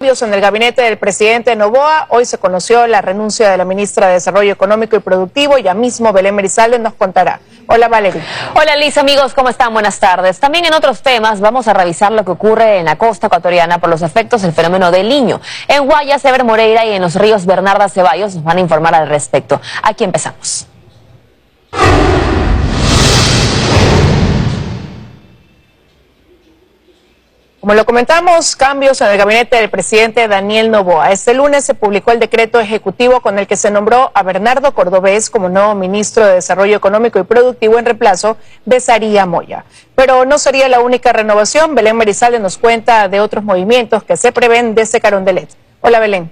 En el gabinete del presidente Noboa, hoy se conoció la renuncia de la ministra de Desarrollo Económico y Productivo. Ya mismo Belén Merizalde nos contará. Hola, Valeria. Hola, Liz, amigos, ¿cómo están? Buenas tardes. También en otros temas vamos a revisar lo que ocurre en la costa ecuatoriana por los efectos del fenómeno del Niño. En Guayas, Ever Moreira y en los ríos Bernarda Ceballos nos van a informar al respecto. Aquí empezamos. Como lo comentamos, cambios en el gabinete del presidente Daniel Noboa. Este lunes se publicó el decreto ejecutivo con el que se nombró a Bernardo Cordobés como nuevo ministro de Desarrollo Económico y Productivo en reemplazo de Saría Moya. Pero no sería la única renovación. Belén Merizalde nos cuenta de otros movimientos que se prevén desde Carondelet. Hola, Belén.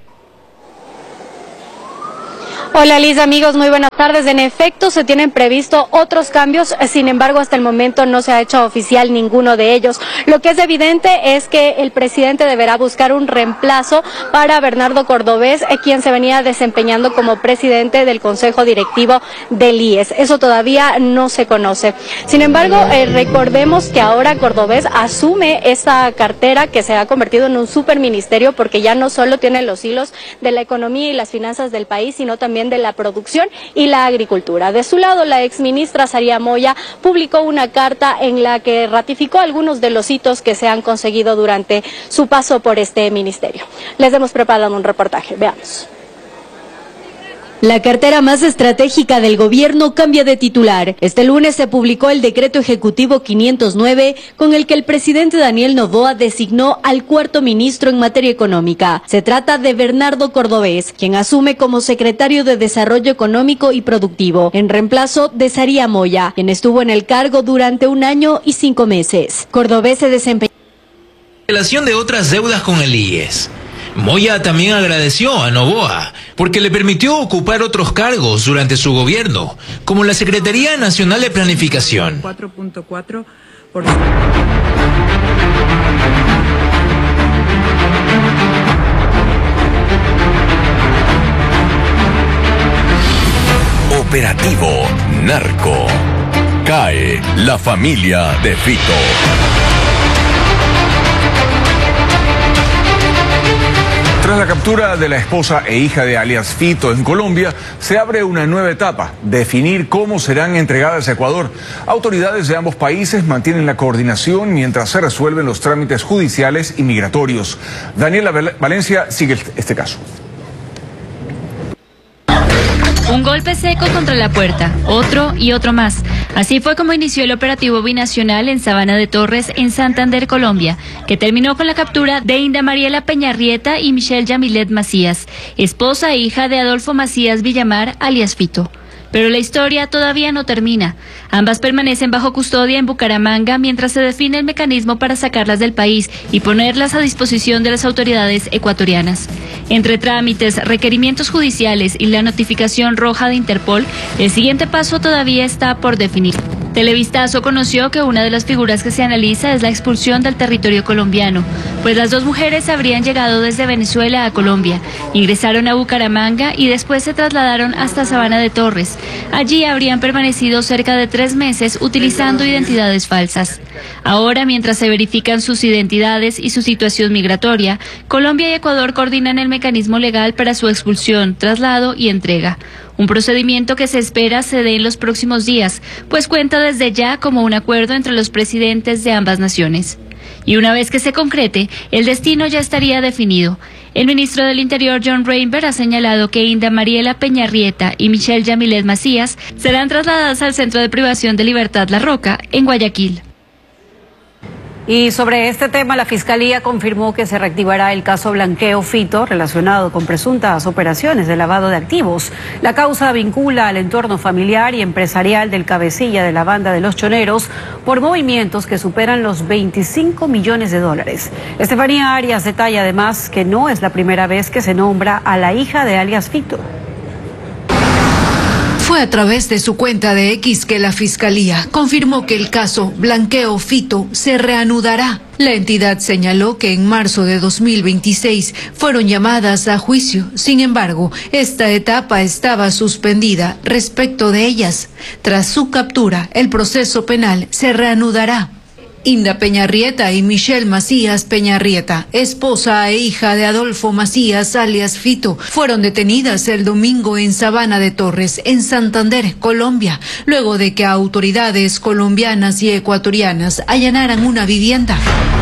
Hola Liz, amigos, muy buenas tardes. En efecto, se tienen previsto otros cambios, sin embargo, hasta el momento no se ha hecho oficial ninguno de ellos. Lo que es evidente es que el presidente deberá buscar un reemplazo para Bernardo Cordobés, quien se venía desempeñando como presidente del Consejo Directivo del IES. Eso todavía no se conoce. Sin embargo, recordemos que ahora Cordobés asume esta cartera que se ha convertido en un superministerio, porque ya no solo tiene los hilos de la economía y las finanzas del país, sino también de la producción y la agricultura. De su lado, la exministra Saría Moya publicó una carta en la que ratificó algunos de los hitos que se han conseguido durante su paso por este ministerio. Les hemos preparado un reportaje, veamos. La cartera más estratégica del gobierno cambia de titular. Este lunes se publicó el decreto ejecutivo 509 con el que el presidente Daniel Noboa designó al cuarto ministro en materia económica. Se trata de Bernardo Cordobés, quien asume como secretario de Desarrollo Económico y Productivo, en reemplazo de Saría Moya, quien estuvo en el cargo durante 1 año y 5 meses. Cordobés se desempeñó en relación de otras deudas con el IES. Moya también agradeció a Noboa porque le permitió ocupar otros cargos durante su gobierno, como la Secretaría Nacional de Planificación. 4.4%. Operativo Narco. Cae la familia de Fito. Tras la captura de la esposa e hija de alias Fito en Colombia, se abre una nueva etapa, definir cómo serán entregadas a Ecuador. Autoridades de ambos países mantienen la coordinación mientras se resuelven los trámites judiciales y migratorios. Daniela Valencia sigue este caso. Un golpe seco contra la puerta, otro y otro más. Así fue como inició el operativo binacional en Sabana de Torres, en Santander, Colombia, que terminó con la captura de Inda Mariela Peñarrieta y Michelle Yamilet Macías, esposa e hija de Adolfo Macías Villamar, alias Fito. Pero la historia todavía no termina. Ambas permanecen bajo custodia en Bucaramanga mientras se define el mecanismo para sacarlas del país y ponerlas a disposición de las autoridades ecuatorianas. Entre trámites, requerimientos judiciales y la notificación roja de Interpol, el siguiente paso todavía está por definir. Televistazo conoció que una de las figuras que se analiza es la expulsión del territorio colombiano, pues las dos mujeres habrían llegado desde Venezuela a Colombia, ingresaron a Bucaramanga y después se trasladaron hasta Sabana de Torres. Allí habrían permanecido cerca de 3 meses utilizando identidades falsas. Ahora, mientras se verifican sus identidades y su situación migratoria, Colombia y Ecuador coordinan el mecanismo legal para su expulsión, traslado y entrega. Un procedimiento que se espera se dé en los próximos días, pues cuenta desde ya como un acuerdo entre los presidentes de ambas naciones. Y una vez que se concrete, el destino ya estaría definido. El ministro del Interior, John Reinberg, ha señalado que Inda Mariela Peñarrieta y Michelle Yamilet Macías serán trasladadas al Centro de Privación de Libertad La Roca, en Guayaquil. Y sobre este tema, la Fiscalía confirmó que se reactivará el caso Blanqueo Fito relacionado con presuntas operaciones de lavado de activos. La causa vincula al entorno familiar y empresarial del cabecilla de la banda de los choneros por movimientos que superan los 25 millones de dólares. Estefanía Arias detalla además que no es la primera vez que se nombra a la hija de alias Fito. Fue a través de su cuenta de X que la Fiscalía confirmó que el caso Blanqueo Fito se reanudará. La entidad señaló que en marzo de 2026 fueron llamadas a juicio. Sin embargo, esta etapa estaba suspendida respecto de ellas. Tras su captura, el proceso penal se reanudará. Inda Peñarrieta y Michelle Macías Peñarrieta, esposa e hija de Adolfo Macías alias Fito, fueron detenidas el domingo en Sabana de Torres, en Santander, Colombia, luego de que autoridades colombianas y ecuatorianas allanaran una vivienda.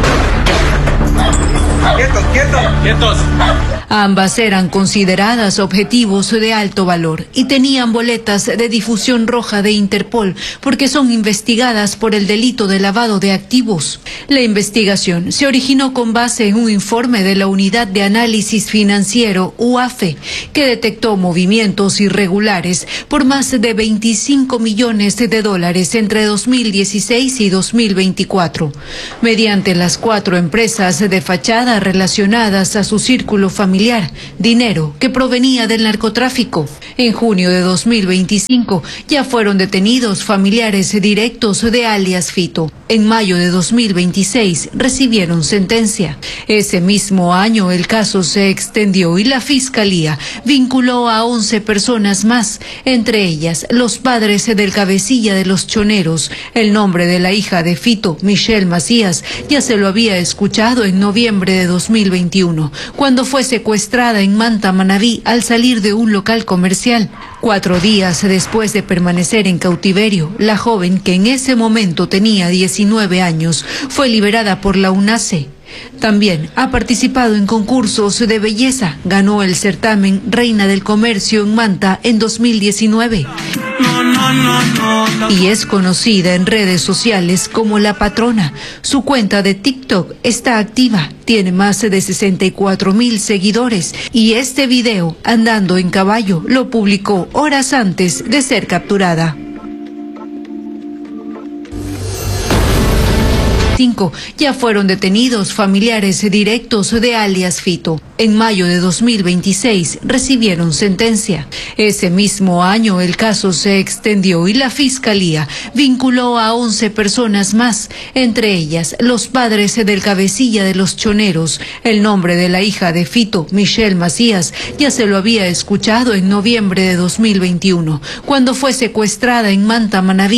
Quietos. Ambas eran consideradas objetivos de alto valor y tenían boletas de difusión roja de Interpol porque son investigadas por el delito de lavado de activos. La investigación se originó con base en un informe de la Unidad de Análisis Financiero, UAFE, que detectó movimientos irregulares por más de 25 millones de dólares entre 2016 y 2024, mediante las 4 empresas de fachada relacionadas a su círculo familiar, dinero que provenía del narcotráfico. En junio de 2025 ya fueron detenidos familiares directos de alias Fito. En mayo de 2026 recibieron sentencia. Ese mismo año el caso se extendió y la Fiscalía vinculó a 11 personas más, entre ellas los padres del cabecilla de los choneros. El nombre de la hija de Fito, Michelle Macías, ya se lo había escuchado en noviembre de 2021, cuando fue secuestrada en Manta, Manabí, al salir de un local comercial. 4 días después de permanecer en cautiverio, la joven, que en ese momento tenía 19 años, fue liberada por la UNACE. También ha participado en concursos de belleza. Ganó el certamen Reina del Comercio en Manta en 2019. Y es conocida en redes sociales como La Patrona. Su cuenta de TikTok está activa, tiene más de 64,000 seguidores y este video, andando en caballo, lo publicó horas antes de ser capturada. Ya fueron detenidos familiares directos de alias Fito. En mayo de 2026 recibieron sentencia. Ese mismo año el caso se extendió y la Fiscalía vinculó a 11 personas más, entre ellas los padres del cabecilla de los choneros. El nombre de la hija de Fito, Michelle Macías, ya se lo había escuchado en noviembre de 2021, cuando fue secuestrada en Manta, Manabí.